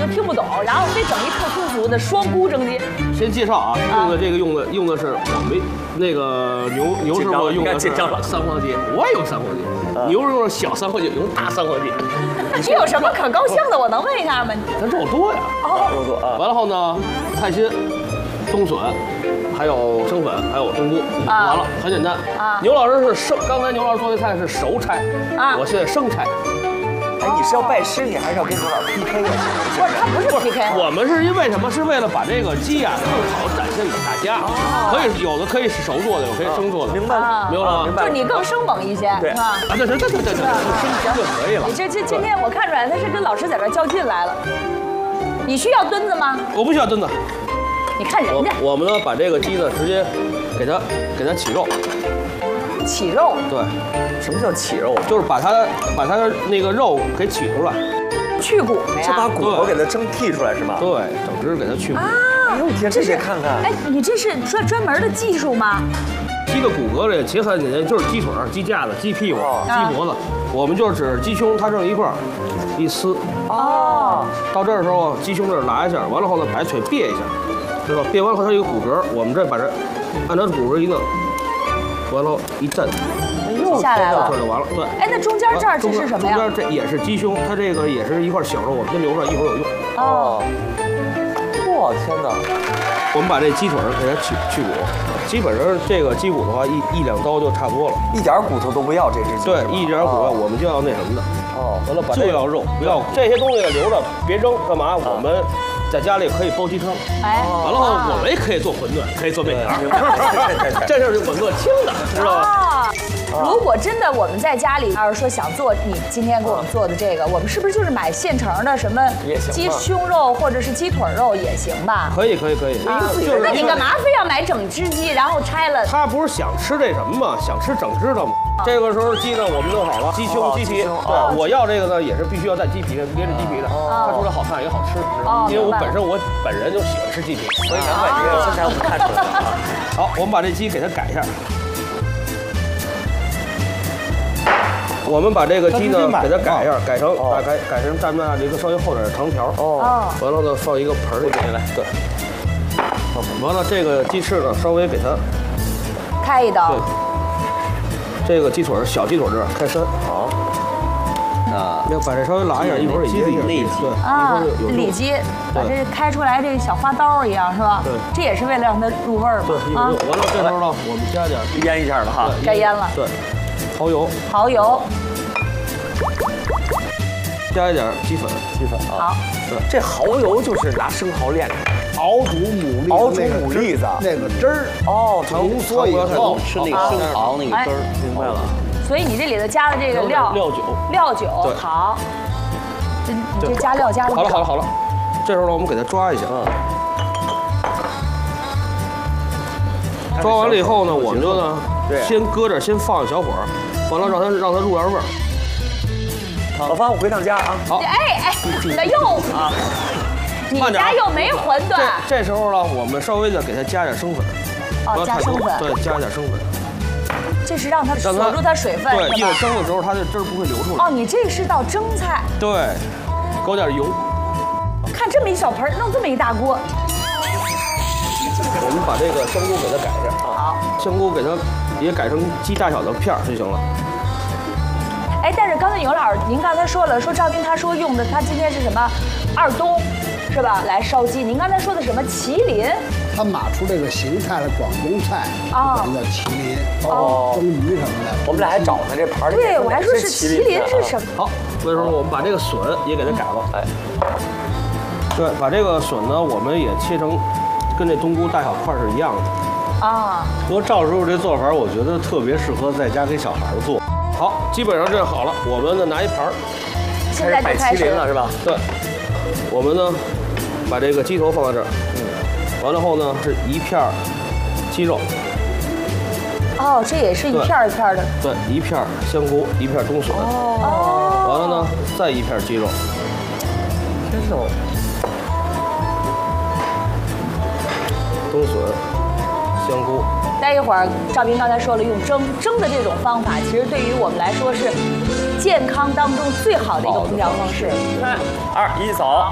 都听不懂，然后非整一特粗俗的双菇蒸鸡。 先介绍啊，用的是我们那个牛师傅用的是三黄鸡，我也用三黄鸡，牛用的小三黄鸡，用大三黄鸡。 你有什么可高兴的？我能问一下吗？ 咱肉多呀， 哦， 肉多啊。 完了后呢，菜心、冬笋，还有生粉，还有冬菇，完了，很简单。牛老师是生，刚才牛老师做的菜是熟拆，我现在生拆。 哎，你是要拜师，你还是要跟牛老师 PK 呀？ 不是，他不是 PK， 我们是因为什么？是为了把这个鸡呀更好展现给大家。可以有的可以是熟做的，有可以生做的。 明白了， 明白了吗？ 就是你更生猛一些，是吧？ 啊，对，生就可以了。 你这今天我看出来他是跟老师在这较劲来了。你需要墩子吗？ 我不需要墩子。 你看人家。 我们呢把这个鸡呢直接给它起肉。 起肉？ 对。 什么叫起肉？ 就是把它那个肉给起出来， 去骨呀。 是把骨头给它蒸剔出来是吗？ 对，整只给它去骨。 哎呦天，这得看看。 哎，你这是专门的技术吗？ 鸡的骨骼其实很简单，就是鸡腿、鸡架子、鸡屁股、鸡脖子。我们就是指鸡胸，它这一块一撕。 哦。 到这儿的时候，鸡胸这儿拉一下，完了后呢，把腿别一下，是吧？别完了后它有一个骨骼，我们这把这按照骨骼一弄，完了后一震。 下来了， 这就完了。对。 哎，那中间这儿这是什么呀？ 中间这也是鸡胸，它这个也是一块小肉，我们先留出来，一会儿有用。 哦。 哇，天哪！ 我们把这鸡腿给它去骨，基本上这个鸡骨的话，一两刀就差不多了， 一点骨头都不要这只鸡。 对，一点骨头我们就要那什么的。 哦。 完了，把这要肉，不要这些东西留着，别扔，干嘛？我们在家里可以煲鸡汤。 哎。 完了后，我们也可以做馄饨，可以做面条。这就是我们做轻的，知道吧？ 如果真的我们在家里要是说想做你今天给我们做的这个，我们是不是就是买现成的什么鸡胸肉或者是鸡腿肉也行吧？ 可以。 那你干嘛非要买整只鸡然后拆了？ 他不是想吃这什么吗？想吃整只的吗？这个时候鸡呢我们弄好了，鸡胸、鸡皮。对，我要这个呢也是必须要带鸡皮的，连着鸡皮的，它出来好看也好吃。因为我本人就喜欢吃鸡皮， 所以难怪这个身材我们看出来了。 好，我们把这鸡给它改一下。我们把这个鸡呢给它改一下，改成蘸面的一个稍微厚点的长条。哦。完了呢，放一个盆里来。对。完了，这个鸡翅呢稍微给它开一刀。 对。这个鸡腿小鸡腿这儿开3。 好。 要把这稍微拉一下，一会儿也里脊。 对。 啊，里脊，把这开出来这小花刀一样是吧？ 对。 这也是为了让它入味儿嘛。 对。完了，这时候呢，我们加点腌一下了哈。 该腌了。 对。蚝油。加一点鸡粉啊。 好。 对， 这蚝油就是拿生蚝炼的， 熬煮牡蛎子那个汁儿哦， 浓缩以后吃那个生蚝那个汁儿， 明白了。 所以你这里头加的这个料酒好，你这加料加的好了，这时候呢我们给它抓一下，抓完了以后呢，我们就呢先搁这儿，先放小火，完了让它入点味儿。 老方，我回趟家啊。 好。哎，那又啊，你家又没馄饨。 这时候呢，我们稍微的给它加点生粉。 哦，加生粉。 对，加一点生粉。 这是让它锁住它水分。 对，一会儿蒸的时候它的汁儿不会流出来。 哦，你这是道蒸菜。 对，搁点油。 看这么一小盆，弄这么一大锅。 我们把这个香菇给它改一下。 好。 香菇给它也改成鸡大小的片儿就行了。 哎，但是刚才牛老师，您刚才说了，说赵斌他说用的，他今天是什么二冬，是吧？来烧鸡。您刚才说的什么麒麟？ 他码出这个形态的广东菜，管叫麒麟，蒸鱼什么的。 我们俩还找呢这盘里。 对，我还说是麒麟是什么？ 好，所以说我们把这个笋也给它改了。哎，对，把这个笋呢，我们也切成跟这冬菇大小块是一样的。 啊。 不过赵师傅这做法，我觉得特别适合在家给小孩做。 好，基本上这好了，我们呢拿一盘儿， 现在就开始了是吧？ 对，我们呢把这个鸡头放在这儿，完了后呢是一片鸡肉。 哦，这也是一片一片的。 对，一片香菇，一片冬笋。哦。完了呢，再一片鸡肉。 真是。 冬笋、香菇。 待一会儿，赵斌刚才说了，用蒸的这种方法，其实对于我们来说是健康当中最好的一个烹调方式。 3、2、1，走。